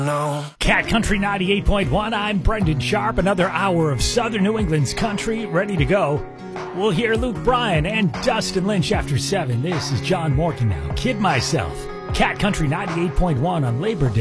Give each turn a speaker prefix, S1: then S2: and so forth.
S1: No.
S2: Cat Country 98.1, I'm Brendan Sharp. Another hour of Southern New England's country ready to go. We'll hear Luke Bryan and Dustin Lynch after 7. This is John Morgan now. Kid Myself. Cat Country 98.1 on Labor Day.